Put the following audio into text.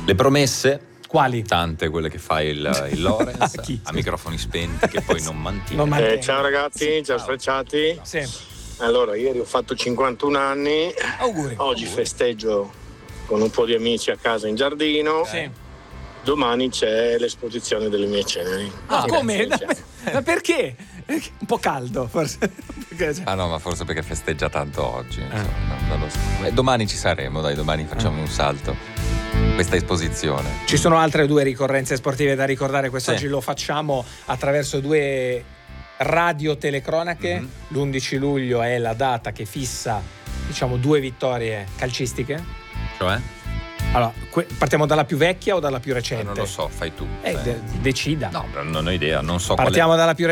Le promesse? Quali? Tante, quelle che fa il Lorenz a microfoni spenti che poi non mantiene. Ciao ragazzi, ciao Sfrecciati. Sì. Allora, ieri ho fatto 51 anni. Auguri. Oggi festeggio con un po' di amici a casa in giardino. Sì. Domani c'è l'esposizione delle mie ceneri. Come? Ma perché? Un po' caldo, forse. Ah no, ma forse perché festeggia tanto oggi. Insomma, non lo so. Domani ci saremo, dai, domani facciamo un salto. Questa esposizione. Ci sono altre 2 ricorrenze sportive da ricordare quest'oggi, lo facciamo attraverso 2 radiotelecronache. L'11 luglio è la data che fissa, diciamo, 2 vittorie calcistiche. Cioè? Allora, partiamo dalla più vecchia o dalla più recente? Non lo so, fai tu. Decida. No, non ho idea, non so Partiamo dalla più